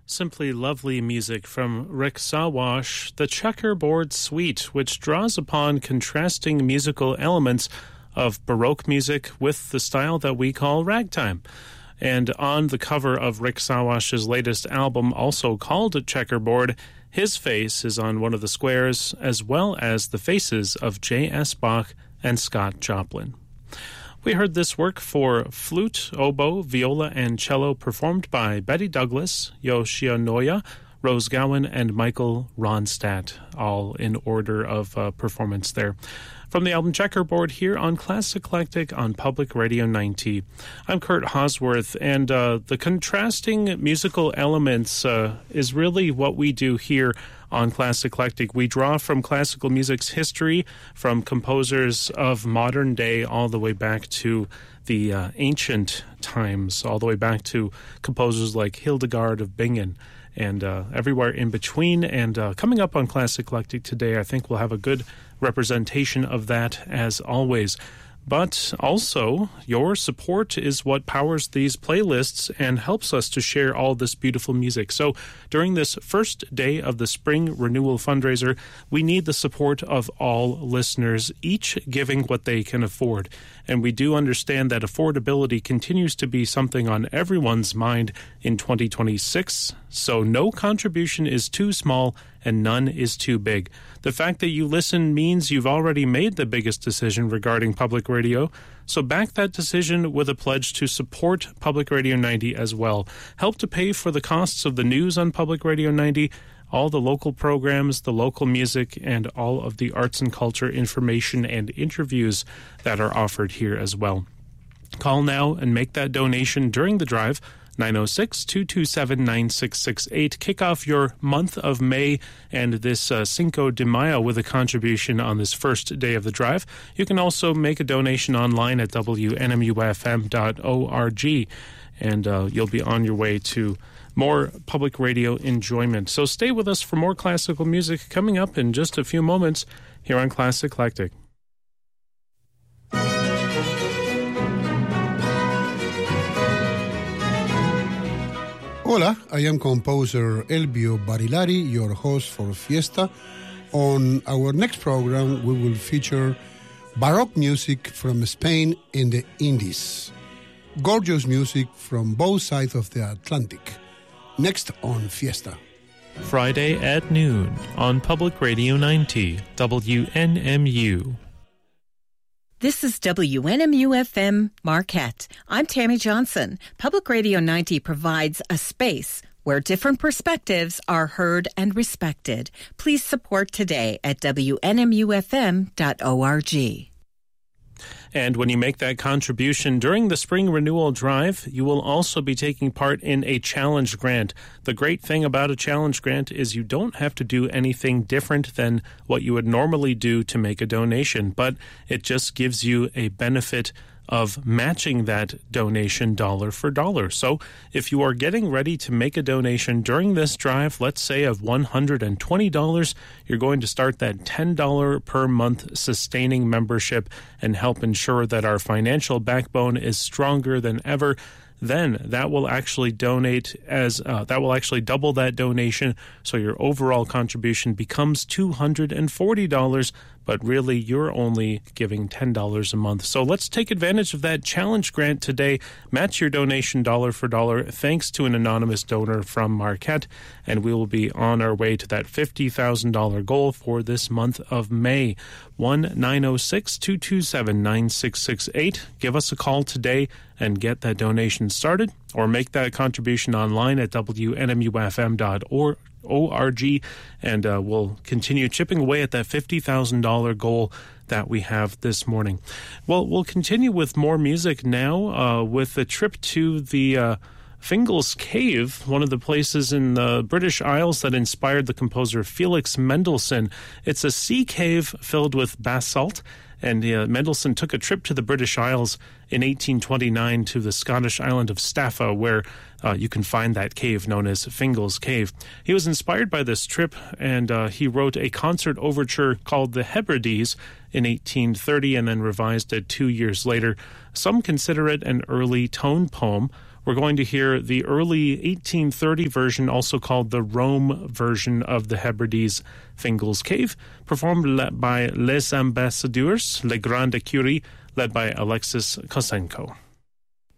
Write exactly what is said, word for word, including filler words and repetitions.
Simply lovely music from Rick Sawash, the Checkerboard Suite, which draws upon contrasting musical elements of Baroque music with the style that we call ragtime. And on the cover of Rick Sawash's latest album, also called Checkerboard, his face is on one of the squares, as well as the faces of J S. Bach and Scott Joplin. We heard this work for flute, oboe, viola, and cello performed by Betty Douglas, Yoshinoya, Rose Gowan, and Michael Ronstadt, all in order of uh, performance there. From the album Checkerboard here on Classic Eclectic on Public Radio ninety. I'm Kurt Hosworth, and uh, the contrasting musical elements uh, is really what we do here on Classic Eclectic. We draw from classical music's history, from composers of modern day all the way back to the uh, ancient times, all the way back to composers like Hildegard of Bingen, and uh, everywhere in between. And uh, coming up on Classic Eclectic today, I think we'll have a good representation of that as always. But also, your support is what powers these playlists and helps us to share all this beautiful music. So during this first day of the Spring Renewal Fundraiser, we need the support of all listeners, each giving what they can afford. And we do understand that affordability continues to be something on everyone's mind in twenty twenty-six. So no contribution is too small and none is too big. The fact that you listen means you've already made the biggest decision regarding public radio, so back that decision with a pledge to support Public Radio ninety as well. Help to pay for the costs of the news on Public Radio ninety, all the local programs, the local music, and all of the arts and culture information and interviews that are offered here as well. Call now and make that donation during the drive, nine oh six, two two seven, nine six six eight. Kick off your month of May and this uh, Cinco de Mayo with a contribution on this first day of the drive. You can also make a donation online at W N M U F M dot org, and uh, you'll be on your way to more public radio enjoyment. So stay with us for more classical music coming up in just a few moments here on Classic Eclectic. Hola, I am composer Elvio Barilari, your host for Fiesta. On our next program, we will feature Baroque music from Spain and the Indies. Gorgeous music from both sides of the Atlantic. Next on Fiesta. Friday at noon on Public Radio ninety, W N M U. This is W N M U F M Marquette. I'm Tammy Johnson. Public Radio ninety provides a space where different perspectives are heard and respected. Please support today at W N M U F M dot org. And when you make that contribution during the Spring Renewal Drive, you will also be taking part in a challenge grant. The great thing about a challenge grant is you don't have to do anything different than what you would normally do to make a donation, but it just gives you a benefit of matching that donation dollar for dollar. So if you are getting ready to make a donation during this drive, let's say of one hundred twenty dollars, you're going to start that ten dollars per month sustaining membership and help ensure that our financial backbone is stronger than ever. Then that will actually donate as uh, that will actually double that donation, so your overall contribution becomes two hundred forty dollars, but really you're only giving ten dollars a month. So let's take advantage of that challenge grant today. Match your donation dollar for dollar thanks to an anonymous donor from Marquette, and we will be on our way to that fifty thousand dollars goal for this month of May. one nine oh six, two two seven, nine six six eight. Give us a call today and get that donation started, or make that contribution online at W N M U F M dot org. O R G, and uh, we'll continue chipping away at that fifty thousand dollars goal that we have this morning. Well, we'll continue with more music now uh, with a trip to the uh, Fingal's Cave, one of the places in the British Isles that inspired the composer Felix Mendelssohn. It's a sea cave filled with basalt, and uh, Mendelssohn took a trip to the British Isles in eighteen twenty-nine to the Scottish island of Staffa, where uh, you can find that cave known as Fingal's Cave. He was inspired by this trip, and uh, he wrote a concert overture called the Hebrides in eighteen thirty and then revised it two years later. Some consider it an early tone poem. We're going to hear the early eighteen thirty version, also called the Rome version of the Hebrides Fingal's Cave, performed by Les Ambassadeurs, Les Grandes Écuries, led by Alexis Kosenko.